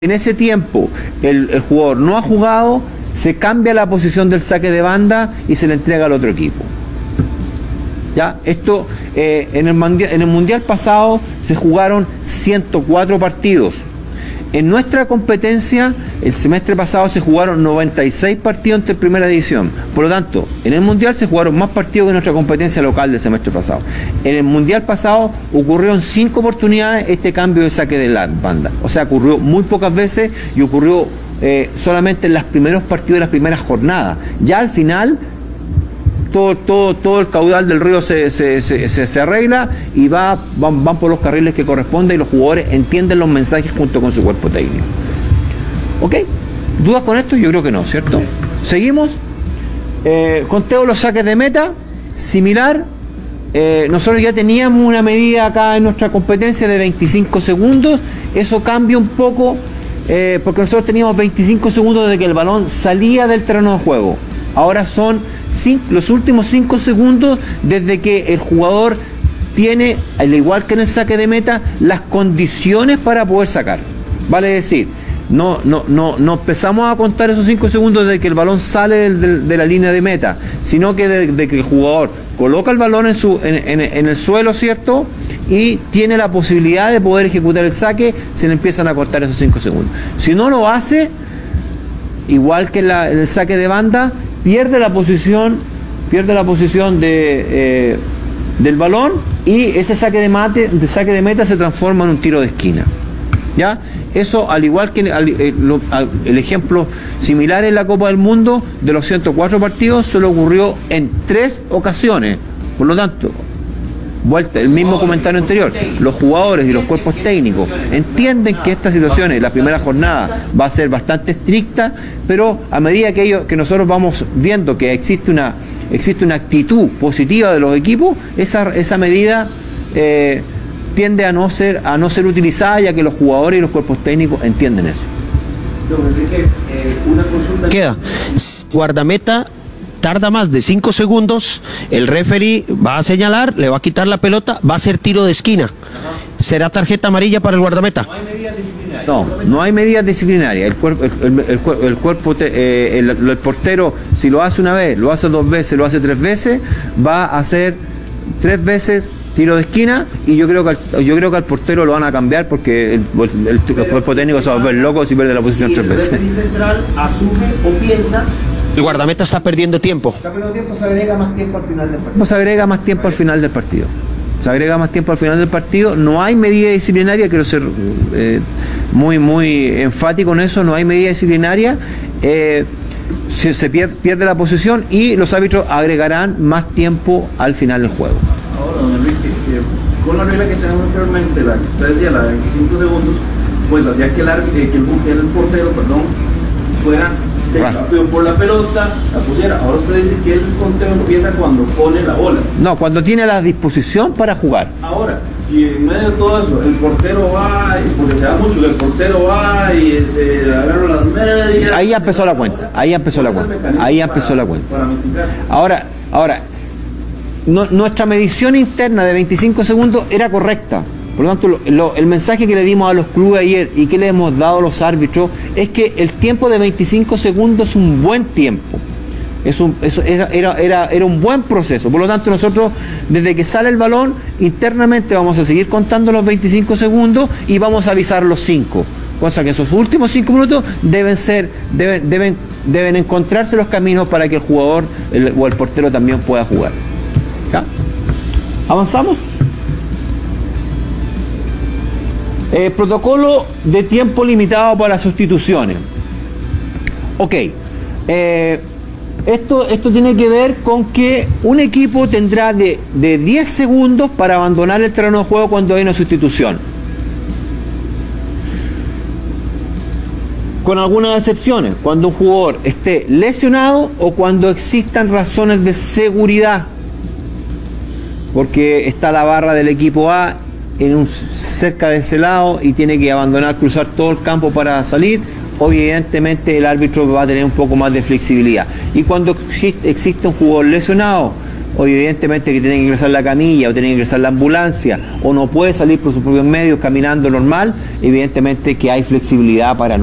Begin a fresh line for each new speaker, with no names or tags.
en ese tiempo el jugador no ha jugado, se cambia la posición del saque de banda y se le entrega al otro equipo. ¿Ya? Esto en el mundial pasado se jugaron 104 partidos. En nuestra competencia, el semestre pasado se jugaron 96 partidos entre primera división. Por lo tanto, en el mundial se jugaron más partidos que en nuestra competencia local del semestre pasado. En el mundial pasado ocurrió en 5 oportunidades este cambio de saque de la banda. O sea, ocurrió muy pocas veces y ocurrió solamente en los primeros partidos de las primeras jornadas. Ya al final, todo el caudal del río se arregla y van por los carriles que corresponden y los jugadores entienden los mensajes junto con su cuerpo técnico. ¿Ok? ¿Dudas con esto? Yo creo que no, ¿cierto? Seguimos. Conteo los saques de meta, similar. Nosotros ya teníamos una medida acá en nuestra competencia de 25 segundos. Eso cambia un poco porque nosotros teníamos 25 segundos desde que el balón salía del terreno de juego. Ahora son los últimos 5 segundos desde que el jugador tiene, al igual que en el saque de meta, las condiciones para poder sacar. Vale decir, no empezamos a contar esos 5 segundos desde que el balón sale de la línea de meta, sino que desde que el jugador coloca el balón en el suelo, ¿cierto? Y tiene la posibilidad de poder ejecutar el saque, se le empiezan a cortar esos 5 segundos. Si no lo hace, igual que en el saque de banda, pierde la posición del balón y ese saque de meta se transforma en un tiro de esquina. ¿Ya? Eso, al igual que el ejemplo similar en la Copa del Mundo, de los 104 partidos, solo ocurrió en 3 ocasiones. Por lo tanto, el mismo comentario anterior, los jugadores y los cuerpos técnicos entienden que esta situación en la primera jornada va a ser bastante estricta, pero a medida que nosotros vamos viendo que existe una actitud positiva de los equipos, esa medida tiende a no ser utilizada, ya que los jugadores y los cuerpos técnicos entienden eso.
Una consulta queda. Guardameta tarda más de 5 segundos, el referee va a señalar, le va a quitar la pelota, va a hacer tiro de esquina. ¿Será tarjeta amarilla para el guardameta?
No hay medidas disciplinarias. No hay medidas disciplinarias. El portero, si lo hace una vez, lo hace 2 veces, lo hace 3 veces, va a hacer 3 veces tiro de esquina, y yo creo que al portero lo van a cambiar porque el cuerpo técnico se va a volver loco si pierde la posición 3 veces.
El referee central asume o piensa.
El guardameta está perdiendo tiempo.
Está perdiendo tiempo, se agrega más tiempo al final del partido. Se agrega más tiempo al final del partido. No hay medida disciplinaria, quiero ser muy enfático en eso, no hay medida disciplinaria. Se pierde la posición y los árbitros agregarán más tiempo al final del juego.
Ahora, don Enrique, con la regla que tenemos anteriormente, la que usted decía, la de 25 segundos, pues hacía que el portero, fuera rápido por la pelota, la pusiera. Ahora usted dice que el conteo empieza cuando pone la bola.
No, cuando tiene la disposición para jugar.
Ahora, si en medio de todo eso el portero va, porque se da mucho, el portero va y se agarra las medias.
Ahí ya empezó la cuenta. Ahora, nuestra medición interna de 25 segundos era correcta. Por lo tanto, el mensaje que le dimos a los clubes ayer y que le hemos dado a los árbitros es que el tiempo de 25 segundos es un buen tiempo. Era un buen proceso. Por lo tanto, nosotros, desde que sale el balón, internamente vamos a seguir contando los 25 segundos y vamos a avisar los 5. Cosa que esos últimos 5 minutos deben encontrarse los caminos para que el jugador o el portero también pueda jugar. ¿Ya? ¿Avanzamos? Protocolo de tiempo limitado para sustituciones. Ok. Esto tiene que ver con que un equipo tendrá de 10 segundos para abandonar el terreno de juego cuando hay una sustitución. Con algunas excepciones, cuando un jugador esté lesionado o cuando existan razones de seguridad, porque está la barra del equipo A cerca de ese lado y tiene que cruzar todo el campo para salir, evidentemente el árbitro va a tener un poco más de flexibilidad. Y cuando existe un jugador lesionado o evidentemente que tiene que ingresar la camilla, o tiene que ingresar la ambulancia, o no puede salir por sus propios medios caminando normal, evidentemente que hay flexibilidad para